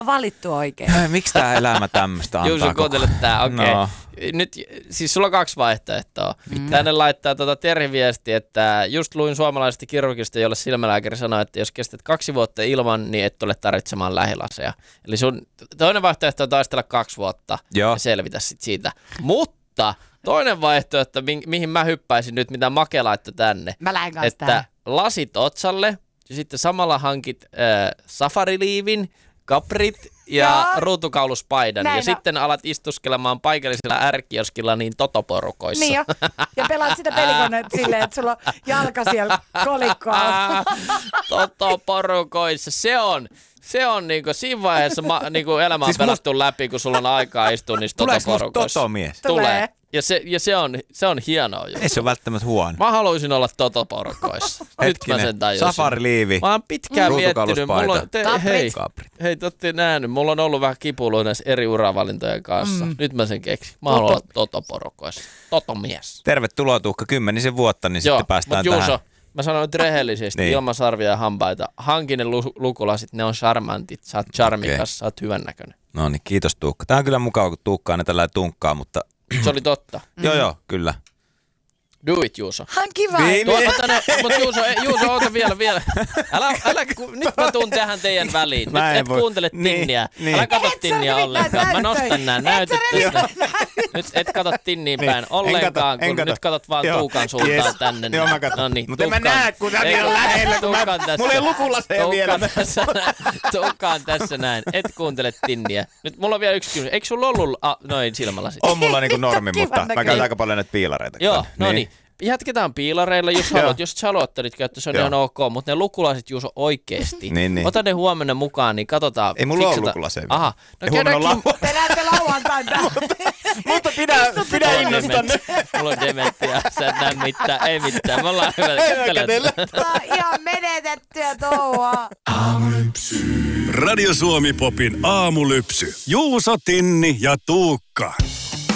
valittu oikein. Miksi tää elämä tämmöistä antaa? Juuso, kuuntele tää, okei. No. Nyt, siis sulla on 2 vaihtoehtoa. Tänne laittaa Terhi-viesti, että just luin suomalaisesta kirurgista, jolle silmälääkäri sanoi, että jos kestät 2 vuotta ilman, niin et tule tarvitsemaan lähilaseja. Eli sun toinen vaihtoehto on taistella 2 vuotta ja selvitä sit siitä. Mutta toinen vaihtoehto, mihin mä hyppäisin nyt, mitä Make laittoi tänne, Mä lähden kanssa että tähän. lasit otsalle ja sitten samalla hankit safariliivin, kaprit ja ruutukauluspaidan. Näin ja on. sitten alat istuskelemaan paikallisella ärkioskilla niin totoporukoissa. Niin jo. Ja pelaat sitä pelikoneet silleen, että sulla on jalka siellä kolikkoa. Totoporukoissa. Se on niinku siinä vaiheessa niinku elämä on Siis pelattu läpi, kun sulla on aikaa istua niissä Tuleeko musta totoporukoissa. totomies? Tulee. Ja se on hienoa juttu. Ei se ole välttämättä huono. Mä haluaisin olla totoporukoissa. Nyt mä sen tajusin. Safariliivi. Mä oon pitkään miettinyt. Mulla on, Kaprit. hei, te ootte nähnyt. Mulla on ollut vähän kipuilua näissä eri uravalintojen kanssa. Nyt mä sen keksin. Mä haluan olla totoporukoissa. Totomies. Tervetuloa Tuukka, 10 vuotta, niin sitten päästään Juuso, tähän. mä sanon nyt rehellisesti, Niin. ilman sarvia ja hampaita. Hankin ne lukulasit, ne on charmantit. Sä oot charmikas, sä oot hyvännäköinen. No niin, kiitos Tuukka. Tää on kyllä mukava, kun Tuukka aina tällä tunkkaa, mutta Se oli totta. joo, kyllä. Do it, Juuso. Hanki vai? Niin. Tuota tänne, mutta Juuso, oota vielä. Nyt mä tuun tähän teidän väliin. Mä Nyt en et voi. kuuntele Niin, tinniä. niin. Älä kato Et sä tinniä mitään ollenkaan. Mä näyttöjä. nostan nää näytöt tästä. Nyt et kato tinniä päin ollenkaan, kun nyt katot vaan Joo. Tuukan suuntaan Yes. tänne. Joo, mä katon. No niin, Mutta en mä näe, kun tää niin on lähellä, kun mulla ei lukulaseja vielä. Tuukka on tässä näin. Et kuuntele tinniä. Nyt mulla on vielä yksi kysymys. Eikö sulla ollut noin silmälasit? On mulla niinku normi, Kivan mutta mä näköinen. käytän aika paljon näitä piilareita. Joo, no niin. Jatketaan piilareilla, jos haluat. Jos sä haluat niitä käyttää, se on Joo. ihan ok. Mutta ne lukulasit, Juuso, oikeesti. Niin. Ota ne huomenna mukaan, niin katsotaan. Ei mulla ole lukulaseja vielä. Aha. No Ja huomenna on käydäänkin. Te näette lauantain täällä. Mutta pidä innostanne. Mulla on dementia. Sä et näe mitään. Ei mitään. Me ollaan hyvä. Tää on ihan menetettyä touhua. Radio Suomi Popin aamulypsy. Juuso, Tinni ja Tuukka.